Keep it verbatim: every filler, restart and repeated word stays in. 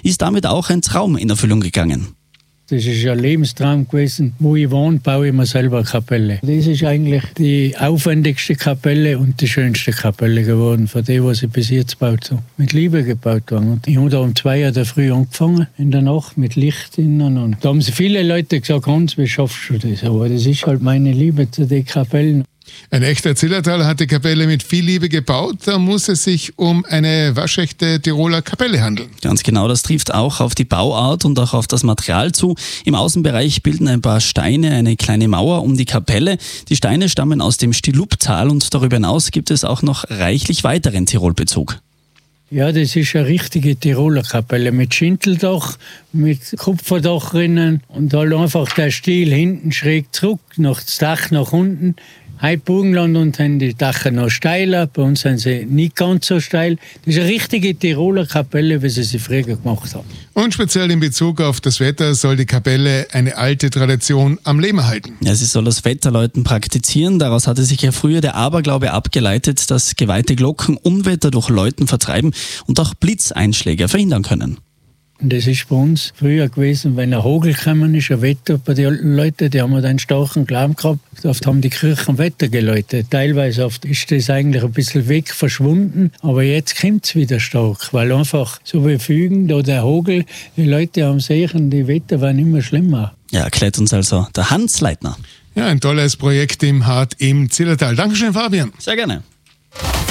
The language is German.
ist damit auch ein Traum in Erfüllung gegangen. Das ist ein Lebenstraum gewesen. Wo ich wohne, baue ich mir selber eine Kapelle. Das ist eigentlich die aufwendigste Kapelle und die schönste Kapelle geworden, von dem, was ich bis jetzt gebaut habe. Mit Liebe gebaut worden. Und ich habe da um zwei Uhr der Früh angefangen, in der Nacht, mit Licht innen. Und da haben sich viele Leute gesagt, Hans, wie schaffst du das? Aber das ist halt meine Liebe zu den Kapellen. Ein echter Zillertaler hat die Kapelle mit viel Liebe gebaut. Da muss es sich um eine waschechte Tiroler Kapelle handeln. Ganz genau, das trifft auch auf die Bauart und auch auf das Material zu. Im Außenbereich bilden ein paar Steine eine kleine Mauer um die Kapelle. Die Steine stammen aus dem Stiluptal und darüber hinaus gibt es auch noch reichlich weiteren Tirolbezug. Ja, das ist eine richtige Tiroler Kapelle mit Schinteldach, mit Kupferdachrinnen und halt einfach der Stil hinten schräg zurück, nach das Dach nach unten. Heute Burgenland und haben die Dächer noch steiler, bei uns sind sie nicht ganz so steil. Das ist eine richtige Tiroler Kapelle, wie sie sie früher gemacht haben. Und speziell in Bezug auf das Wetter soll die Kapelle eine alte Tradition am Leben halten. Ja, sie soll das Wetterläuten praktizieren. Daraus hatte sich ja früher der Aberglaube abgeleitet, dass geweihte Glocken Unwetter durch Läuten vertreiben und auch Blitzeinschläge verhindern können. Und das ist bei uns früher gewesen, wenn ein Hagel gekommen ist, ein Wetter bei den Leuten, die haben einen starken Glauben gehabt. Oft haben die Kirchen Wetter geläutet. Teilweise oft ist das eigentlich ein bisschen weg, verschwunden. Aber jetzt kommt es wieder stark, weil einfach so wie Fügen, da der Hagel, die Leute haben sehen, die Wetter werden immer schlimmer. Ja, erklärt uns also der Hans Leitner. Ja, ein tolles Projekt im Hart im Zillertal. Dankeschön, Fabian. Sehr gerne.